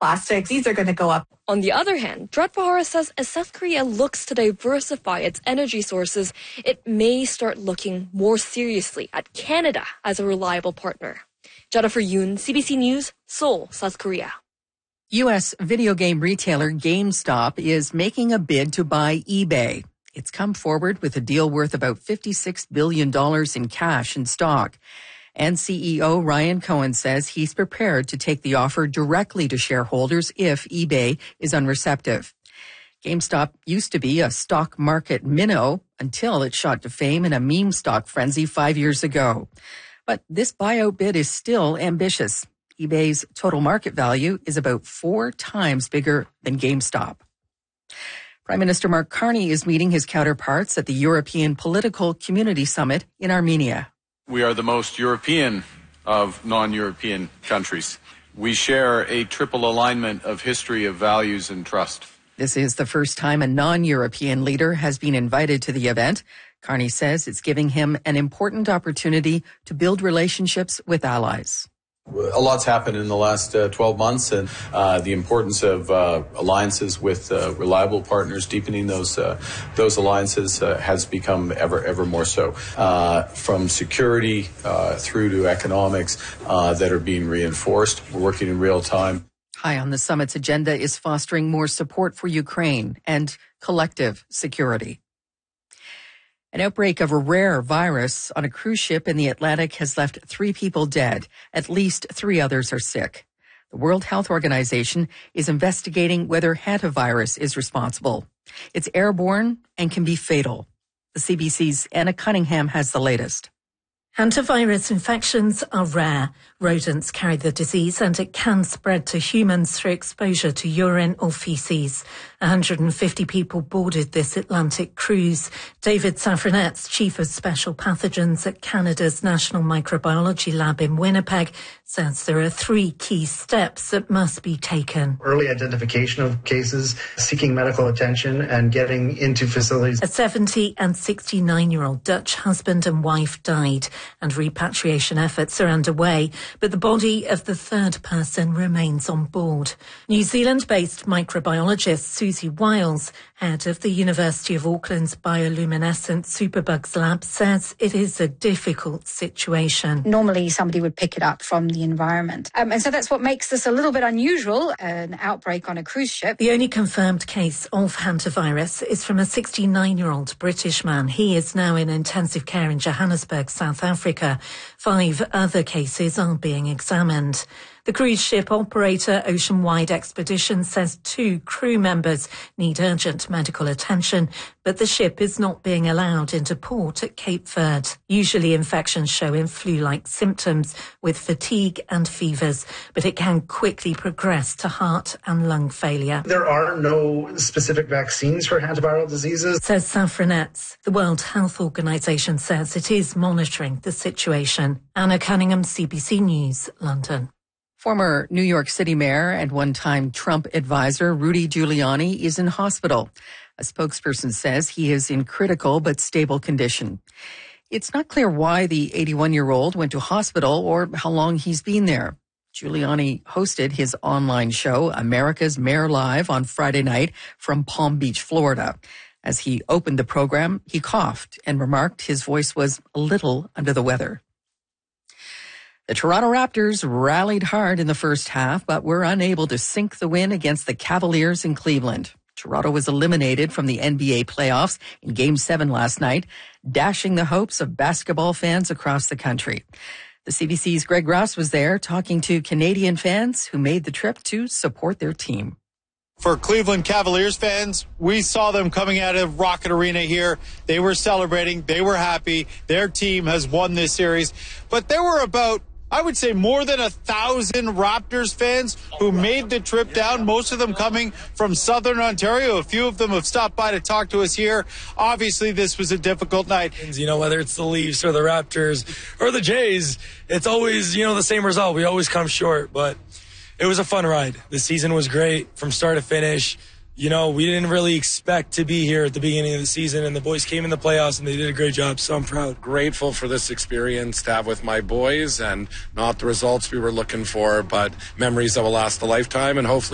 plastics. These are going to go up. On the other hand, Dread Pahara says as South Korea looks to diversify its energy sources, it may start looking more seriously at Canada as a reliable partner. Jennifer Yoon, CBC News, Seoul, South Korea. U.S. video game retailer GameStop is making a bid to buy eBay. It's come forward with a deal worth about $56 billion in cash and stock. And CEO Ryan Cohen says he's prepared to take the offer directly to shareholders if eBay is unreceptive. GameStop used to be a stock market minnow until it shot to fame in a meme stock frenzy 5 years ago. But this buyout bid is still ambitious. eBay's total market value is about 4 times bigger than GameStop. Prime Minister Mark Carney is meeting his counterparts at the European Political Community Summit in Armenia. We are the most European of non-European countries. We share a triple alignment of history, of values, and trust. This is the first time a non-European leader has been invited to the event. Carney says it's giving him an important opportunity to build relationships with allies. A lot's happened in the last 12 months, and the importance of alliances with reliable partners, deepening those alliances has become ever more so. From security through to economics that are being reinforced. We're working in real time. High on the summit's agenda is fostering more support for Ukraine and collective security. An outbreak of a rare virus on a cruise ship in the Atlantic has left 3 people dead. At least 3 others are sick. The World Health Organization is investigating whether hantavirus is responsible. It's airborne and can be fatal. The CBC's Anna Cunningham has the latest. Hantavirus infections are rare. Rodents carry the disease and it can spread to humans through exposure to urine or feces. 150 people boarded this Atlantic cruise. David Safranetz, Chief of Special Pathogens at Canada's National Microbiology Lab in Winnipeg, says there are 3 key steps that must be taken. Early identification of cases, seeking medical attention, and getting into facilities. A 70 and 69-year-old Dutch husband and wife died, and repatriation efforts are underway, but the body of the 3rd person remains on board. New Zealand-based microbiologist Susie Wiles, head of the University of Auckland's bioluminescent superbugs lab, says it is a difficult situation. Normally somebody would pick it up from the environment. And so that's what makes this a little bit unusual, an outbreak on a cruise ship. The only confirmed case of hantavirus is from a 69-year-old British man. He is now in intensive care in Johannesburg, South Africa. 5 other cases are being examined. The cruise ship operator Oceanwide Expeditions says 2 crew members need urgent medical attention, but the ship is not being allowed into port at Cape Verde. Usually infections show in flu-like symptoms with fatigue and fevers, but it can quickly progress to heart and lung failure. There are no specific vaccines for hantaviral diseases, says Safranetz. The World Health Organization says it is monitoring the situation. Anna Cunningham, CBC News, London. Former New York City mayor and one-time Trump advisor Rudy Giuliani is in hospital. A spokesperson says he is in critical but stable condition. It's not clear why the 81-year-old went to hospital or how long he's been there. Giuliani hosted his online show, America's Mayor Live, on Friday night from Palm Beach, Florida. As he opened the program, he coughed and remarked his voice was a little under the weather. The Toronto Raptors rallied hard in the first half, but were unable to sink the win against the Cavaliers in Cleveland. Toronto was eliminated from the NBA playoffs in Game 7 last night, dashing the hopes of basketball fans across the country. The CBC's Greg Ross was there talking to Canadian fans who made the trip to support their team. For Cleveland Cavaliers fans, we saw them coming out of Rocket Arena here. They were celebrating. They were happy. Their team has won this series. But there were about, I would say, more than 1,000 Raptors fans who made the trip down, most of them coming from Southern Ontario. A few of them have stopped by to talk to us here. Obviously, this was a difficult night. You know, whether it's the Leafs or the Raptors or the Jays, it's always, the same result. We always come short, but it was a fun ride. The season was great from start to finish. We didn't really expect to be here at the beginning of the season, and the boys came in the playoffs, and they did a great job, so I'm proud. Grateful for this experience to have with my boys, and not the results we were looking for, but memories that will last a lifetime, and hopefully